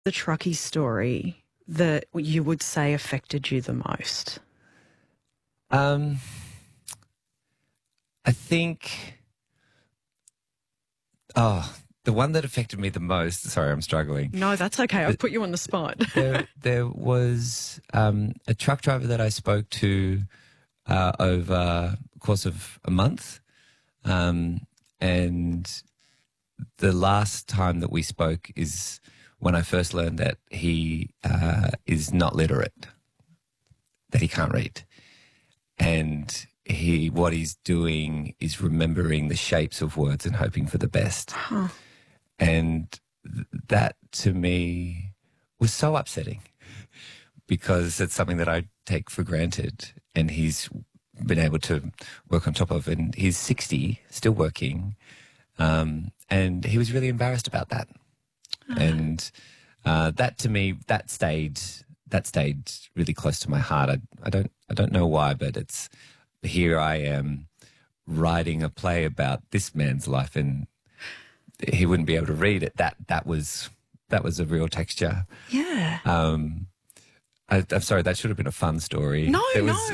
the truckie story that you would say affected you the most? I think, the one that affected me the most, sorry, I'm struggling. No, that's okay. I've put you on the spot. There was a truck driver that I spoke to over the course of a month. And the last time that we spoke is when I first learned that he is not literate, that he can't read. And what he's doing is remembering the shapes of words and hoping for the best. Huh. And that to me was so upsetting because it's something that I take for granted, and he's been able to work on top of, and he's 60, still working. And he was really embarrassed about that. And that to me, that stayed really close to my heart. I don't know why, but it's, here I am writing a play about this man's life, and he wouldn't be able to read it. That was a real texture. Yeah. I'm sorry, that should have been a fun story. No.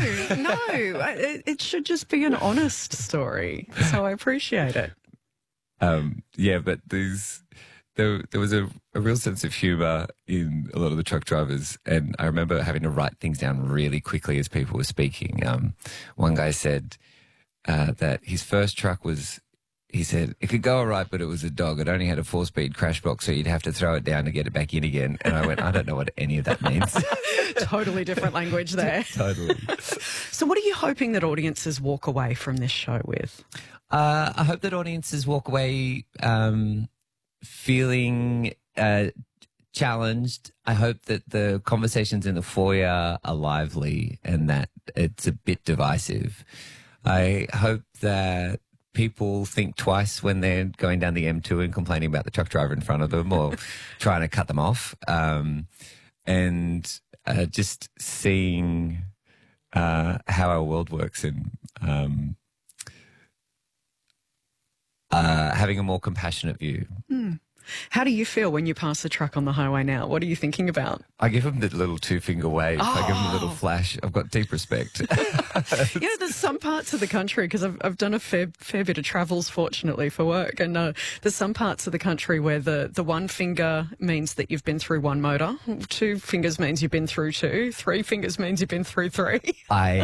It should just be an honest story. So I appreciate it. Yeah, but there was a real sense of humour in a lot of the truck drivers, and I remember having to write things down really quickly as people were speaking. One guy said that his first truck was, he said, it could go all right, but it was a dog. It only had a 4-speed crash box, so you'd have to throw it down to get it back in again. And I went, I don't know what any of that means. Totally different language there. Totally. So what are you hoping that audiences walk away from this show with? I hope that audiences walk away feeling challenged. I hope that the conversations in the foyer are lively and that it's a bit divisive. I hope that people think twice when they're going down the M2 and complaining about the truck driver in front of them or trying to cut them off. And just seeing how our world works, and having a more compassionate view. How do you feel when you pass a truck on the highway now? What are you thinking about? I give them the little 2-finger wave. I give them a little flash. I've got deep respect. There's some parts of the country, because I've done a fair bit of travels, fortunately, for work, and there's some parts of the country where the 1 finger means that you've been through 1 motor, 2 fingers means you've been through 2, 3 fingers means you've been through 3. I